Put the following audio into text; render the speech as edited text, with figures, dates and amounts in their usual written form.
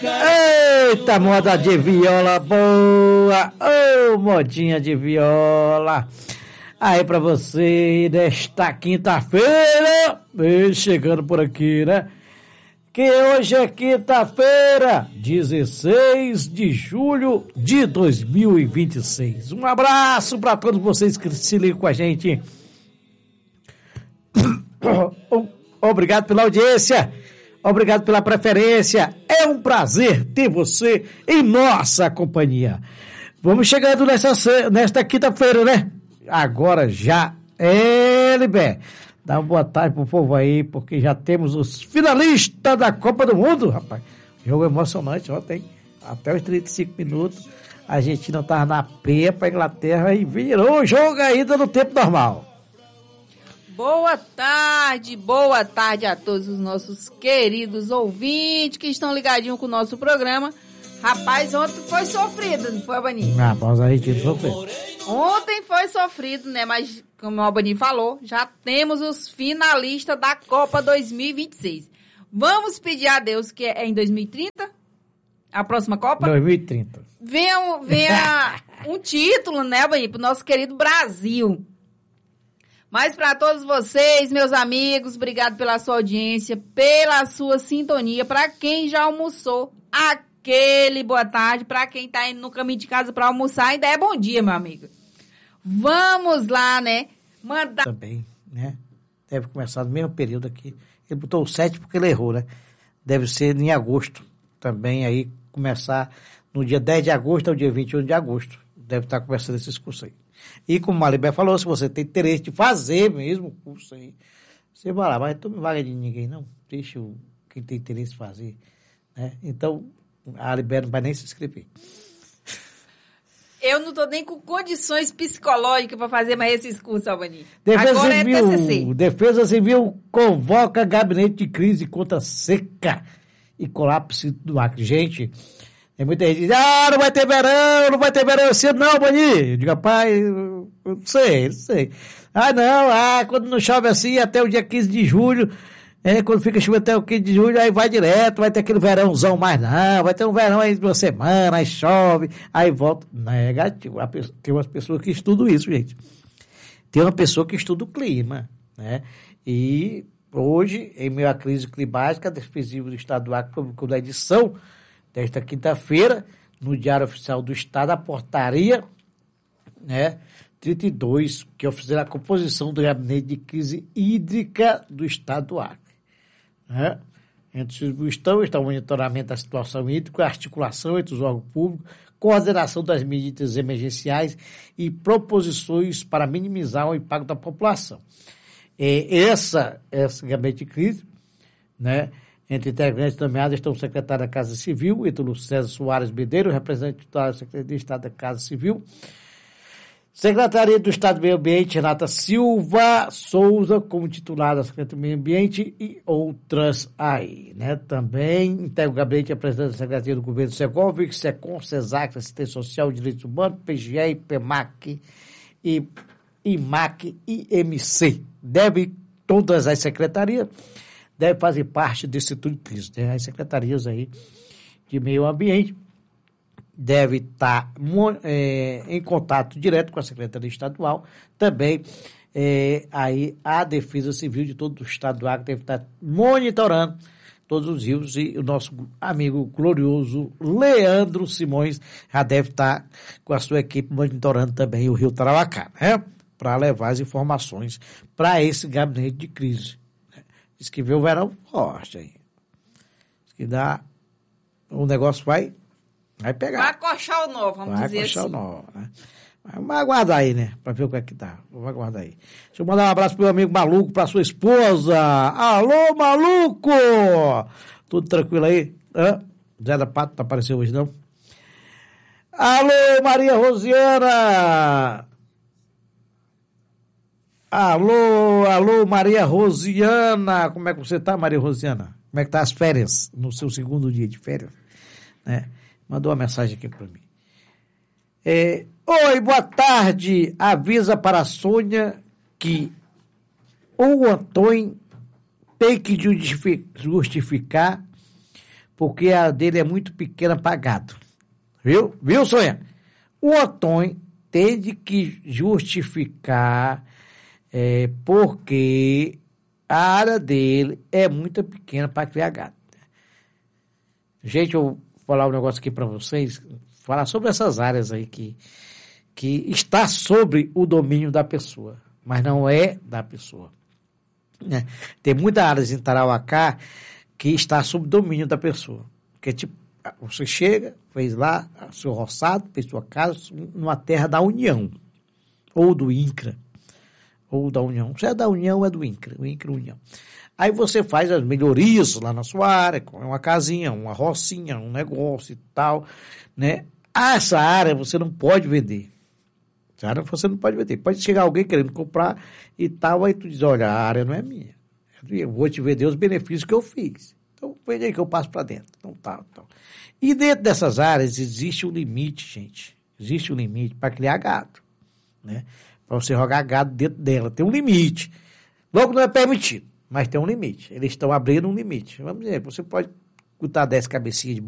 Eita, moda de viola boa! Ô, modinha de viola! Aí pra você, nesta quinta-feira, chegando por aqui, né? Que hoje é quinta-feira, 16 de julho de 2026. Um abraço pra todos vocês que se ligam com a gente. Obrigado pela audiência. Obrigado pela preferência. É um prazer ter você em nossa companhia. Vamos chegando nesta quinta-feira, né? Agora já é, Libé. Dá uma boa tarde pro povo aí, porque já temos os finalistas da Copa do Mundo, rapaz. Jogo emocionante ontem, até os 35 minutos. A Argentina estava na peia para a Inglaterra e virou o jogo ainda no tempo normal. Boa tarde a todos os nossos queridos ouvintes que estão ligadinhos com o nosso programa. Rapaz, ontem foi sofrido, não foi, Albani? Rapaz, a Argentina sofreu. Ontem foi sofrido, né? Mas, como o Albani falou, já temos os finalistas da Copa 2026. Vamos pedir a Deus que é em 2030? A próxima Copa? 2030. Venha um título, né, Albani, pro nosso querido Brasil. Mas para todos vocês, meus amigos, obrigado pela sua audiência, pela sua sintonia. Para quem já almoçou, aquele boa tarde. Para quem tá indo no caminho de casa para almoçar, ainda é bom dia, meu amigo. Vamos lá, né? Mandar... Também, né? Deve começar no mesmo período aqui. Ele botou o 7 porque ele errou, né? Deve ser em agosto. Também aí começar no dia 10 de agosto ao dia 21 de agosto. Deve estar começando esse curso aí. E como o Malibé falou, se você tem interesse de fazer mesmo o curso aí, você vai lá, mas não tome vaga de ninguém, não. Deixa quem tem interesse fazer, né? Então, a Malibé não vai nem se inscrever. Eu não estou nem com condições psicológicas para fazer mais esses cursos, Albani. Agora é TCC. Defesa Civil convoca gabinete de crise contra seca e colapso do Acre. Gente, tem muita gente que diz, não vai ter verão esse ano não, Albani. Eu digo, rapaz, eu não sei. Não, quando não chove assim, até o dia 15 de julho, quando fica chovendo até o 15 de julho, aí vai direto, vai ter aquele verãozão mais não, vai ter um verão aí de uma semana, aí chove, aí volta. Negativo. Tem umas pessoas que estudam isso, gente. Tem uma pessoa que estuda o clima, né? E hoje, em meio à crise climática, a Defesa do Estado do Acre publicou na edição desta quinta-feira, no Diário Oficial do Estado, a portaria, né, 32, que oficializa a composição do Gabinete de Crise Hídrica do Estado do Acre. Né? Entre os está o monitoramento da situação hídrica, a articulação entre os órgãos públicos, coordenação das medidas emergenciais e proposições para minimizar o impacto da população. Esse Gabinete de Crise, né, entre integrantes nomeados estão o secretário da Casa Civil, Ítalo César Soares Medeiros, representante da Secretaria de Estado da Casa Civil, Secretaria do Estado do Meio Ambiente, Renata Silva Souza, como titular da Secretaria do Meio Ambiente e outras aí, né? Também integra o gabinete representante da Secretaria do Governo Segovia, SECOM, SESAC, Assistência Social e Direitos Humanos, PGE, PEMAC, IMAC e IMC. Todas as secretarias devem fazer parte desse setor de crise, né? As secretarias aí de meio ambiente devem estar em contato direto com a Secretaria Estadual. Também aí a Defesa Civil de todo o Estado do Acre deve estar monitorando todos os rios e o nosso amigo glorioso Leandro Simões já deve estar com a sua equipe monitorando também o rio Tarauacá, né? Para levar as informações para esse gabinete de crise. Diz que vê o verão forte aí. Diz que o negócio vai pegar. Vai coxar o nó, vamos dizer assim. Vai coxar o nó, né? Vamos aguardar aí, né? Para ver o que é que tá. Vamos aguardar aí. Deixa eu mandar um abraço pro meu amigo Maluco, pra sua esposa. Alô, Maluco! Tudo tranquilo aí? Zé da Pato não apareceu hoje, não? Alô, Maria Rosiana! Alô, Maria Rosiana! Como é que você tá, Maria Rosiana? Como é que tá as férias? No seu segundo dia de férias? Né? Mandou uma mensagem aqui para mim. Oi, boa tarde. Avisa para a Sônia que o Antônio tem que justificar porque a área dele é muito pequena para gado. Viu? Viu, Sonha? O Antônio tem que justificar porque a área dele é muito pequena para criar gado. Gente, eu vou falar um negócio aqui para vocês, falar sobre essas áreas aí que está sobre o domínio da pessoa, mas não é da pessoa. Né? Tem muitas áreas em Tarauacá que está sob domínio da pessoa. Porque, tipo, você chega, fez lá seu roçado, fez sua casa numa terra da União, ou do INCRA, ou da União. Se é da União ou é do INCRA, o INCRA União. Aí você faz as melhorias lá na sua área, com uma casinha, uma rocinha, um negócio e tal, né? Essa área você não pode vender. Essa área você não pode vender. Pode chegar alguém querendo comprar e tal, aí tu diz, olha, a área não é minha. Eu vou te vender os benefícios que eu fiz. Então, vende aí que eu passo para dentro. Então, tal. E dentro dessas áreas existe um limite, gente. Existe um limite para criar gado, né? Para você jogar gado dentro dela. Tem um limite. Logo não é permitido, mas tem um limite. Eles estão abrindo um limite. Vamos dizer, você pode botar 10 cabecinhas de